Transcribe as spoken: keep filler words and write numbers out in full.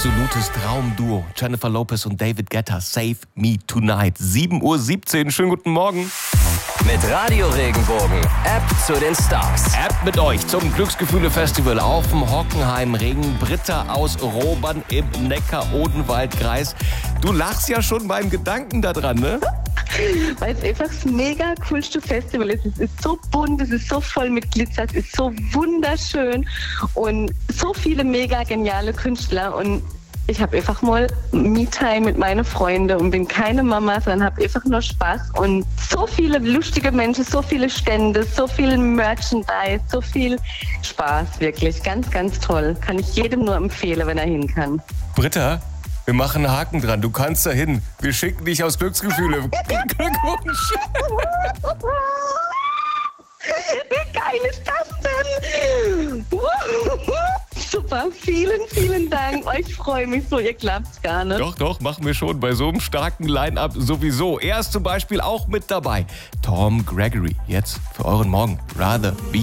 Absolutes Traumduo. Jennifer Lopez und David Guetta. Save Me Tonight. sieben Uhr siebzehn. Schönen guten Morgen. Mit Radio Regenbogen. App zu den Stars. App mit euch zum Glücksgefühle-Festival auf dem Hockenheimring. Britta aus Robern im Neckar-Odenwald-Kreis. Du lachst ja schon beim Gedanken daran, ne? Weil es einfach das mega coolste Festival ist. Es ist so bunt, es ist so voll mit Glitzer, es ist so wunderschön und so viele mega geniale Künstler. Und ich habe einfach mal Me-Time mit meinen Freunden und bin keine Mama, sondern habe einfach nur Spaß. Und so viele lustige Menschen, so viele Stände, so viel Merchandise, so viel Spaß, wirklich. Ganz, ganz toll. Kann ich jedem nur empfehlen, wenn er hin kann. Britta, wir machen einen Haken dran. Du kannst da hin. Wir schicken dich aus Glücksgefühle. Glückwunsch. Wie geil ist das denn? Super, vielen, vielen Dank. Ich freue mich so, ihr klappt's gar nicht. Doch, doch, machen wir schon. Bei so einem starken Line-Up sowieso. Er ist zum Beispiel auch mit dabei. Tom Gregory. Jetzt für euren Morgen. Rather Be